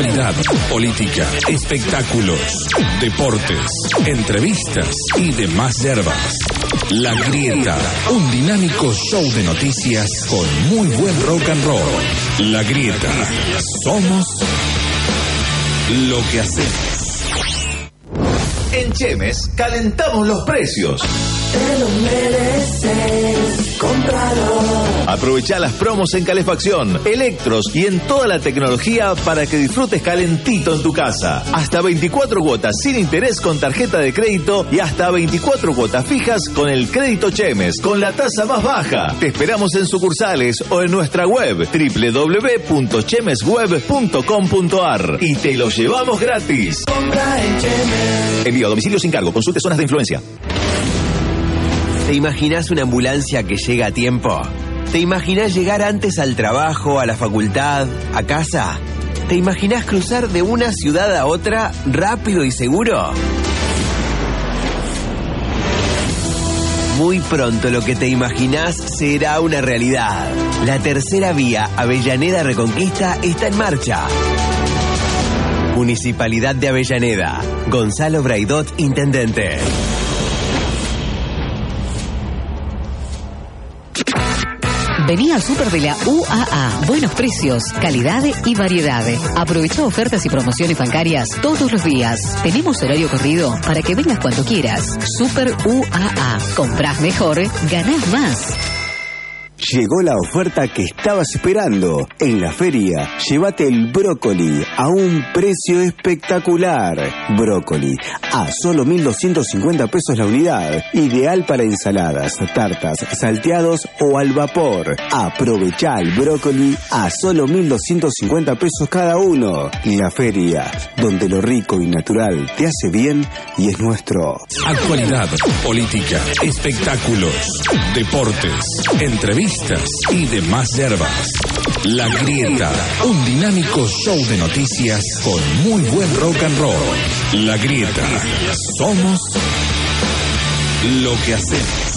Política, espectáculos, deportes, entrevistas y demás yerbas. La Grieta, un dinámico show de noticias con muy buen rock and roll. La Grieta, somos lo que hacemos. En Chemes calentamos los precios. Te lo mereces, cómpralo. Aprovecha las promos en calefacción, electros y en toda la tecnología para que disfrutes calentito en tu casa. Hasta 24 cuotas sin interés con tarjeta de crédito y hasta 24 cuotas fijas con el crédito Chemes, con la tasa más baja. Te esperamos en sucursales o en nuestra web www.chemesweb.com.ar y te lo llevamos gratis. Compra en Chemes. Envío a domicilio sin cargo. Consulte zonas de influencia. ¿Te imaginas una ambulancia que llega a tiempo? ¿Te imaginas llegar antes al trabajo, a la facultad, a casa? ¿Te imaginas cruzar de una ciudad a otra rápido y seguro? Muy pronto lo que te imaginas será una realidad. La tercera vía Avellaneda Reconquista está en marcha. Municipalidad de Avellaneda. Gonzalo Braidot, intendente. Vení al súper de la UAA. Buenos precios, calidad y variedad. Aprovecha ofertas y promociones bancarias todos los días. Tenemos horario corrido para que vengas cuando quieras. Súper UAA. Comprás mejor, ganás más. Llegó la oferta que estabas esperando. En la feria, llévate el brócoli a un precio espectacular. Brócoli a solo 1.250 pesos la unidad. Ideal para ensaladas, tartas, salteados o al vapor. Aprovechá el brócoli a solo 1.250 pesos cada uno. La feria, donde lo rico y natural te hace bien y es nuestro. Actualidad, política, espectáculos, deportes, entrevistas y demás yerbas. La Grieta, un dinámico show de noticias con muy buen rock and roll. La Grieta, somos lo que hacemos.